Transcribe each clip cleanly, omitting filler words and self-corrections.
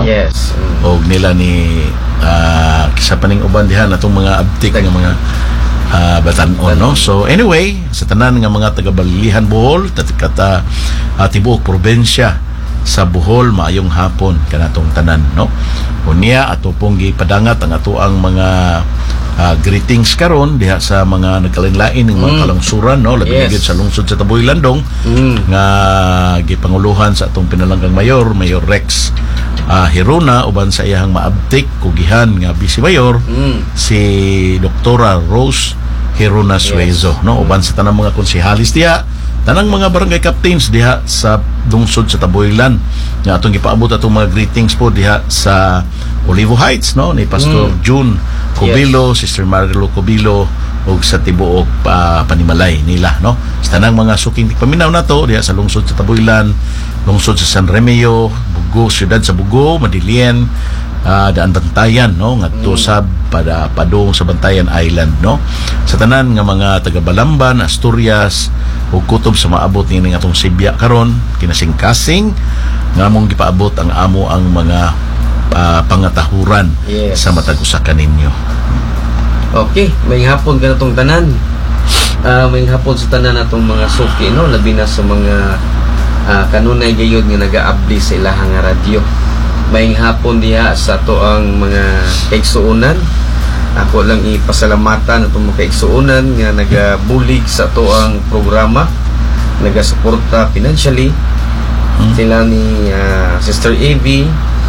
no? Yes. O nila ni sa paning uban diha natong mga abtik nga mga batan-on, no? So anyway, sa tanan nga mga taga-Balilihan Bohol kata tibuok probensya sa Bohol, maayong hapon kanatong tanan, no? Unya ato pong gipadangat ang ato ang mga greetings karon diha sa mga nagkalain-lain ng mga kalangsuran, no? Labi na sa lungsod sa Taboy Landong nga gipanguluhan sa atong pinalanggang Mayor Rex Hirona uban sa iyang maabtik kugihan nga Vice Mayor si Doktora Rose Hirona Suezo, no? Uban sa tanang mga konsehalis diha, tanang mga barangay captains diha sa lungsod sa Taboylan nga atong gipaabot atong mga greetings po diha sa Olivo Heights, no? Ni Pastor June Cobilo, Sister Marlo Cobilo ug sa tibuok panimalay nila, no? Sa tanang mga suking paminaw nato diha sa lungsod sa Taboylan, lungsod sa San Remio, Bugo, siyudad sa Bugo, Madilien, daan Bantayan, no? Ngadto sa padong sa Bantayan Island, no? Sa tanan nga mga taga Balamban, Asturias ug kutob sa maabot ni atong Sibya karon, kinasing-kasing nga among gipaabot ang amo ang mga pangatahuran sa matag usa kaninyo. Okay, may hapon ka na itong tanan. May hapon sa tanan atong mga suki, no? Labi na sa mga kanunay gayod nga nag-aabli sa ilahang radyo. May hapon diha sa to ang mga kaigsuunan. Ako lang ipasalamatan atong mga kaigsuunan nga nagabulig sa to ang programa, nagasuporta financially. Sila ni Sister Evie,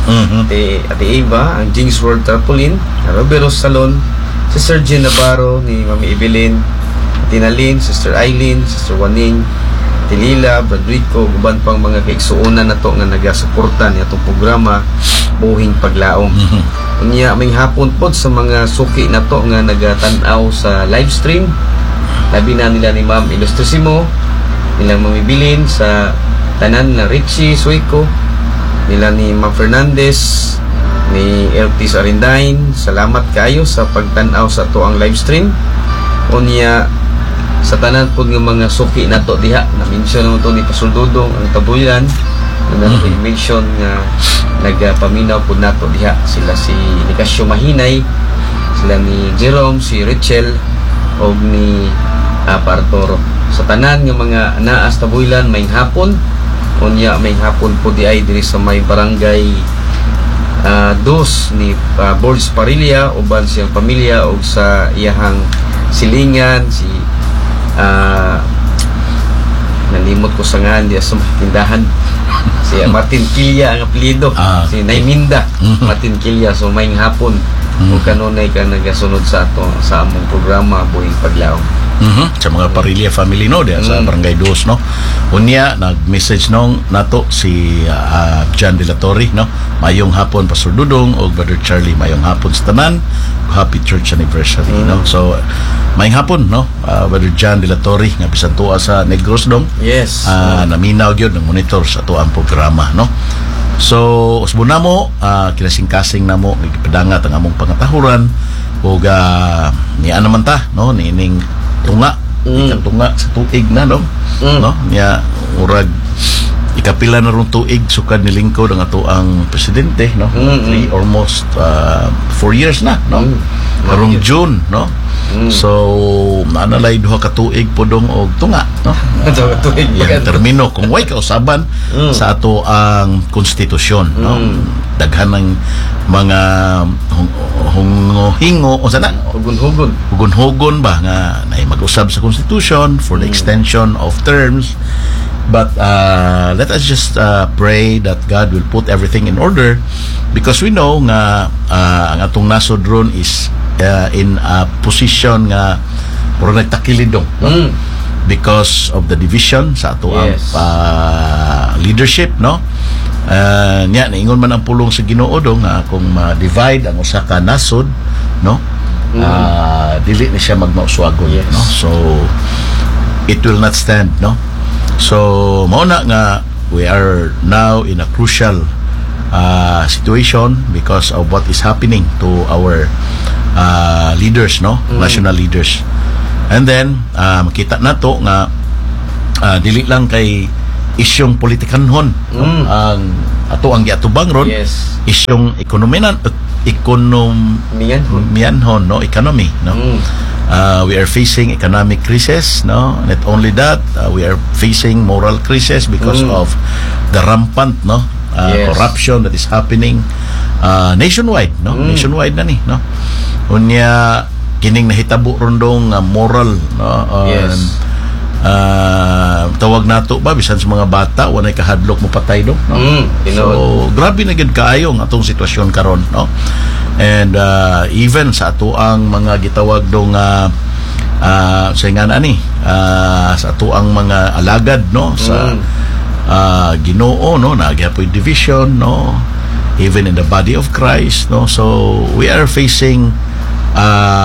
Ate Eva, ang Jings World Tarpaulin, Roberos Salon, Sister Jean Navarro, ni Mami Evelyn, Tinalin, Sister Eileen, Sister Waning, Tilila, Bradrico, guban pang mga kaigsuunan na to nga nagasuporta ni atong programa Buhing Paglaom. Unya may hapon pod sa mga suki na to nga nagatan-aw sa live stream. Labi na nila ni Ma'am Ilustrisimo, nilang mamibilin sa tanan na Richie Suico, nila ni Ma'am Fernandez, ni Eltis Arindain. Salamat kayo sa pagtan-aw sa to ang live stream. Unya sa tanan po ng mga suki na to diha, na-mention naman to ni Pastor Dudong ang Tabuyan, na mention nga nagpaminaw po na to diha. Sila si Nicasio Mahinay, sila ni Jerome, si Richel, o ni Partoro. Sa tanan ng mga naas Tabuyan, may hapon. Unya may hapon po di ay diri sa may barangay dos ni Borges Parilla, uban siyang pamilya o sa iyahang silingan, si nalimot ko sa nga diya sa tindahan si Martin Quilla ang apelyido, si Nayminda Martin Quilla. So may hapon kung kanunay ka nagasunod sa ato sa among programa Buhing Paglaom. Sa mga Parilla family, no, diya sa Barangay Dos, no? Unya nag-message nung nato si John De La Torre, no? Mayong hapon Pastor Dudong o Brother Charlie, mayong hapon sa tanan, happy church anniversary, no? So mayong hapon, no? Brother John De La Torre nga bisan tuwa sa Negros dong. Yes. Naminaw gyud ng monitor sa ato ang programa, no? So usbon namo, kinasing-kasing namo gipadangat ang among pangatahuran ug niya naman ta, no? Nining tunga, ikang tunga sa tuig na, no? No? Niya urag ikapila na rong tuig sukad ni lingkod ang ato ang presidente, no? Almost 4 years na, no? Karong June, no? So naanalay duha ka tuig po dong og tunga, no? Tuig Yang termino kung way kausaban sa ato ang konstitusyon, no? Daghan ng mga hingo o sana hugon ba nga na mag-usab sa constitution for the extension of terms. But let us just pray that God will put everything in order, because we know nga ang atong nasod ron is in a position nga puro nagtakilidong, no? Because of the division sa ato ang leadership, no? Nya naingon man ang pulong sa Ginoo dong kung ma-divide ang usa ka nasod, no? Dili ni siya magmauswagon, no? So it will not stand, no? So mao na nga we are now in a crucial situation because of what is happening to our leaders, no? National leaders. And then makita nato nga dili lang kay isyong politikanhon, no? Ang ato ang giatubang ron Yes. isyong ekonomiyanhon, no, economy, no. We are facing economic crisis, no. Not only that, we are facing moral crisis because of the rampant, no, Yes. corruption that is happening nationwide, no. Nationwide na ni, no. Unya kining nahitabo rondong moral, no. Yes. Tawag nato ba bisan sa mga bata walay kahadlok mo patay do, no. So grabe na gid kaayo ang atong sitwasyon karon, no. And even sa ato ang mga gitawag do nga sa nga ani sa ato ang mga alagad, no, sa Ginoo, no, nagyapoy division, no, even in the body of Christ, no. So we are facing